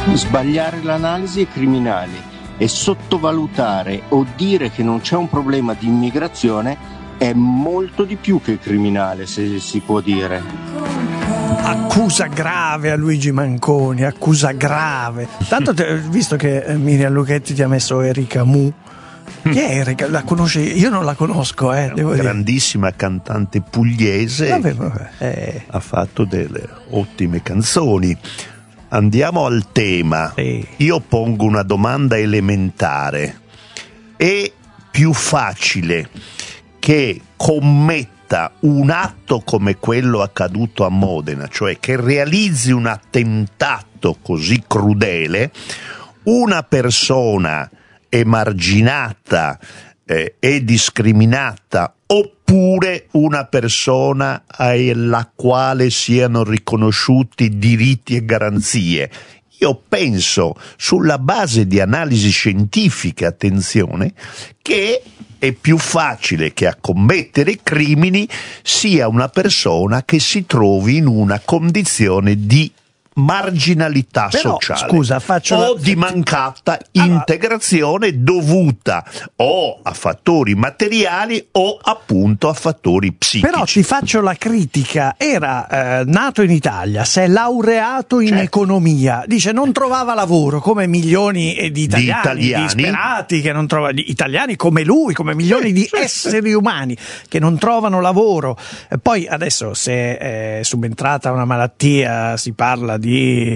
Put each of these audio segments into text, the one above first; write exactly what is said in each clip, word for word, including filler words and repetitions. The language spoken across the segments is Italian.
Sbagliare l'analisi è criminale e sottovalutare o dire che non c'è un problema di immigrazione è molto di più che criminale, se si può dire. Accusa grave a Luigi Manconi, accusa grave. Tanto te, visto che Miriam Lucchetti ti ha messo Erika Mu. Chi è Erika? La conosci? Io non la conosco, eh, devo dire. Grandissima cantante pugliese. Vabbè, vabbè. Eh. Ha fatto delle ottime canzoni. Andiamo al tema. Sì. Io pongo una domanda elementare. È più facile che commetta un atto come quello accaduto a Modena, cioè che realizzi un attentato così crudele, una persona emarginata eh, e discriminata, oppure una persona alla quale siano riconosciuti diritti e garanzie? Io penso, sulla base di analisi scientifiche, attenzione, che è più facile che a commettere crimini sia una persona che si trovi in una condizione di marginalità Però, sociale, scusa, faccio o la... di mancata integrazione dovuta o a fattori materiali o appunto a fattori psichici. Però ti faccio la critica, era eh, nato in Italia, si è laureato in certo. economia, dice non trovava lavoro come milioni di italiani, di italiani. disperati che non trovano, di italiani come lui, come milioni di esseri umani che non trovano lavoro. E poi adesso se è subentrata una malattia, si parla di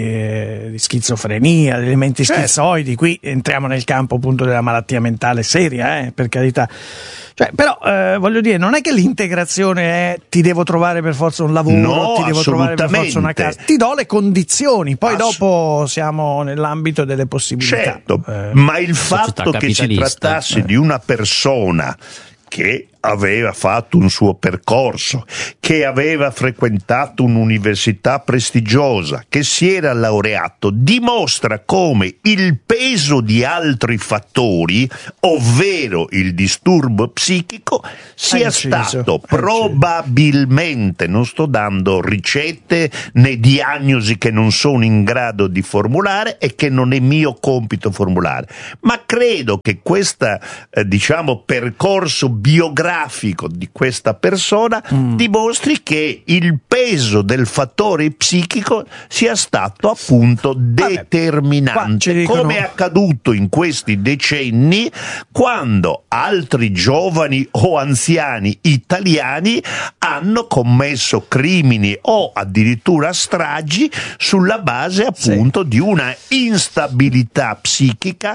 Di, di schizofrenia, di elementi certo. schizoidi, qui entriamo nel campo appunto della malattia mentale seria, eh, per carità. Cioè, però eh, voglio dire, non è che l'integrazione è ti devo trovare per forza un lavoro, no, ti devo trovare per forza una casa, ti do le condizioni, poi Ass- dopo siamo nell'ambito delle possibilità. Certo, eh, ma il fatto che si trattasse eh. di una persona che aveva fatto un suo percorso, che aveva frequentato un'università prestigiosa, che si era laureato, dimostra come il peso di altri fattori, ovvero il disturbo psichico, sia inciso, stato probabilmente, non sto dando ricette né diagnosi che non sono in grado di formulare e che non è mio compito formulare, ma credo che questo eh, diciamo percorso biografico di questa persona mm. dimostri che il peso del fattore psichico sia stato appunto determinante. Vabbè, come è accaduto in questi decenni, quando altri giovani o anziani italiani hanno commesso crimini o addirittura stragi sulla base appunto sì. di una instabilità psichica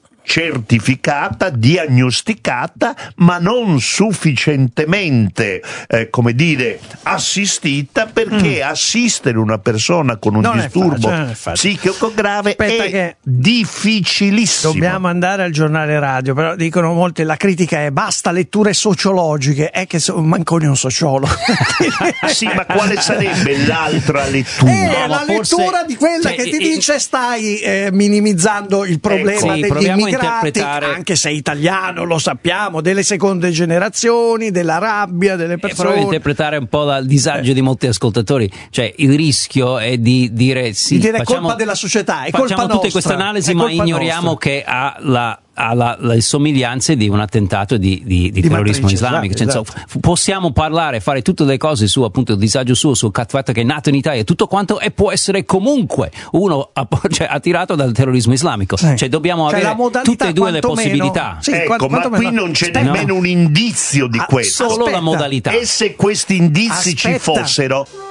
certificata, diagnosticata, ma non sufficientemente, eh, come dire, assistita, perché mm. assistere una persona con un non disturbo è facile, psichico grave Aspetta è che difficilissimo. Dobbiamo andare al giornale radio, però dicono molti, la critica è basta letture sociologiche, è che Manconi è un sociologo. Sì, ma quale sarebbe l'altra lettura? Eh, no, la forse, lettura di quella cioè, che ti eh, dice stai eh, minimizzando il problema sì, degli immigrati, interpretare... anche se è italiano, lo sappiamo, delle seconde generazioni, della rabbia delle persone. Provo a interpretare un po' dal disagio eh. di molti ascoltatori, cioè il rischio è di dire sì, di dire facciamo, colpa della società, è facciamo colpa tutte nostra, queste analisi, ma ignoriamo nostra. che ha la ha la, le somiglianze di un attentato di, di, di, di terrorismo matrice, islamico. Esatto, cioè, esatto. Possiamo parlare, fare tutte le cose su appunto il disagio suo, sul fatto che è nato in Italia, tutto quanto, e può essere comunque uno cioè, attirato dal terrorismo islamico. Sì. Cioè dobbiamo cioè, avere tutte e due le possibilità. Sì, ecco, quanto, ma quanto qui meno. non c'è Aspetta. nemmeno un indizio di ah, questo. Solo Aspetta. la modalità. E se questi indizi Aspetta. ci fossero?